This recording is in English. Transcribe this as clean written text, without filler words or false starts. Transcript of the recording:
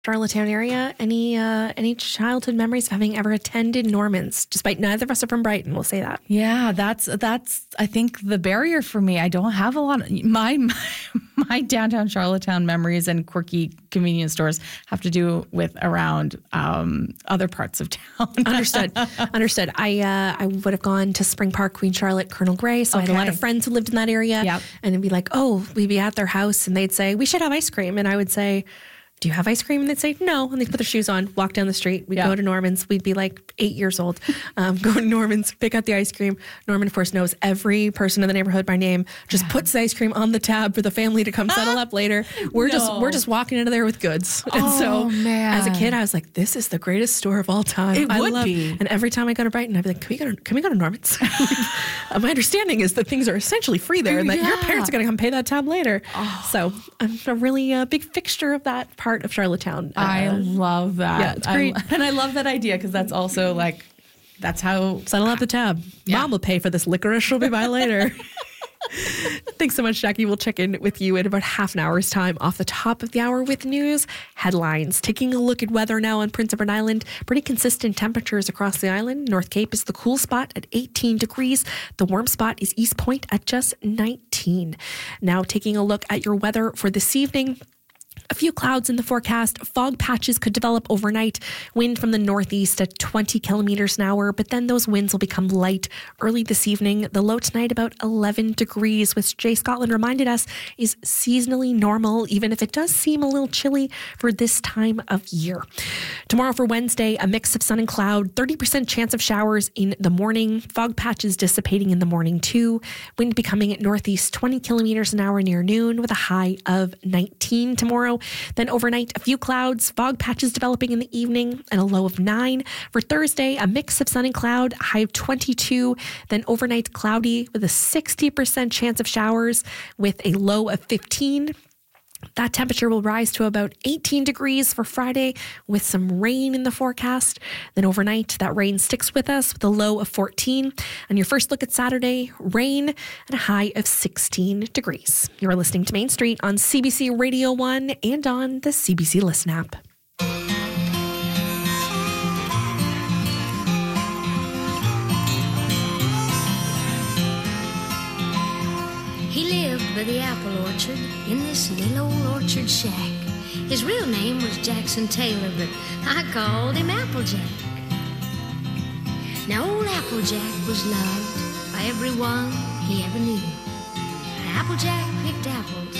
Charlottetown area, any childhood memories of having ever attended Norman's? Despite neither of us are from Brighton, we'll say that. Yeah, that's I think the barrier for me. I don't have a lot of my downtown Charlottetown memories and quirky convenience stores have to do with around other parts of town. Understood. I would have gone to Spring Park, Queen Charlotte, Colonel Gray. So I had a lot of friends who lived in that area. Yep. And it'd be like, we'd be at their house and they'd say, we should have ice cream. And I would say, do you have ice cream? And they'd say, no. And they'd put their shoes on, walk down the street. We'd go to Norman's. We'd be like 8 years old, go to Norman's, pick out the ice cream. Norman, of course, knows every person in the neighborhood by name, just puts the ice cream on the tab for the family to come settle up later. We're just walking into there with goods. And as a kid, I was like, this is the greatest store of all time. It would be. And every time I go to Brighton, I'd be like, can we go to Norman's? My understanding is that things are essentially free there and that your parents are going to come pay that tab later. So I'm a really big fixture of that part of Charlottetown. I love that. Yeah, it's great. And I love that idea because that's also like, that's how... Settle out the tab. Yeah. Mom will pay for this licorice. She'll be by later. Thanks so much, Jackie. We'll check in with you in about half an hour's time off the top of the hour with news headlines. Taking a look at weather now on Prince Edward Island. Pretty consistent temperatures across the island. North Cape is the cool spot at 18 degrees. The warm spot is East Point at just 19. Now taking a look at your weather for this evening. A few clouds in the forecast. Fog patches could develop overnight. Wind from the northeast at 20 kilometers an hour, but then those winds will become light early this evening. The low tonight about 11 degrees, which Jay Scotland reminded us is seasonally normal, even if it does seem a little chilly for this time of year. Tomorrow for Wednesday, a mix of sun and cloud, 30% chance of showers in the morning. Fog patches dissipating in the morning too. Wind becoming at northeast 20 kilometers an hour near noon with a high of 19 tomorrow. Then overnight, a few clouds, fog patches developing in the evening, and a low of 9. For Thursday, a mix of sun and cloud, a high of 22. Then overnight, cloudy with a 60% chance of showers with a low of 15. That temperature will rise to about 18 degrees for Friday with some rain in the forecast. Then overnight, that rain sticks with us with a low of 14. And your first look at Saturday, rain and a high of 16 degrees. You're listening to Main Street on CBC Radio 1 and on the CBC Listen app. He lived by the apple orchard in this little old orchard shack. His real name was Jackson Taylor, but I called him Applejack. Now old Applejack was loved by everyone he ever knew. Applejack picked out